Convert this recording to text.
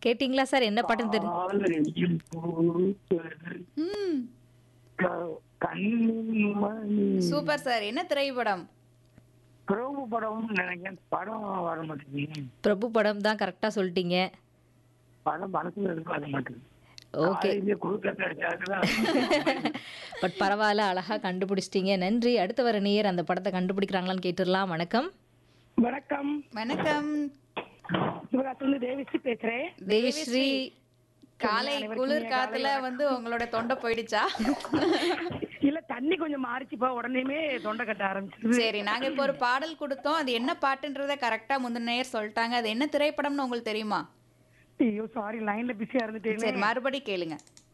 கேட்டிங்களா சார்? என்ன பாட்டுன்னு தெரியும்? காலையில் பூத்தது ம். கண்ணின் மணி. Super sir. என்ன திரைப்படம்? பிரபு படம் நினைக்கிறேன். படம் வர மாட்டேங்குது. பிரபு படம் தான் கரெக்டா சொல்லிட்டீங்க. படம் மனசுல இருக்கு வர மாட்டேங்குது. ஓகே. காலையிலே குறுக்க அடிச்சாக்குதான். பட் பரவாயில்ல, அழகா கண்டுபிடிச்சிட்டீங்க. நன்றி. அடுத்த வர நேயர் அந்த படத்தை கண்டுபிடிக்கிறாங்களான்னு கேட்டுடலாம். வணக்கம். வணக்கம். வணக்கம் சிவகாசிலிருந்து தேவிஸ்ரீ பேசுறேன். தேவிஸ்ரீ. காலை குளிர் காத்துல வந்து உங்களோட தொண்டை போயிடுச்சா? இல்ல தண்ணி கொஞ்சம் மாறிச்சுப்பா, உடனேமே தொண்டை கட்ட ஆரம்பிச்சிருது. சரி, நாங்க இப்போ ஒரு பாடல் கொடுத்தோம். அது என்ன பாட்டுன்றத கரெக்டா முந்தின நேயர் சொல்லிட்டாங்க. அது என்ன திரைப்படம்னு உங்களுக்கு தெரியுமா? ஐயோ சாரி, லைன்ல பிஸியா இருந்துட்டேன். சரி, மறுபடி கேளுங்க.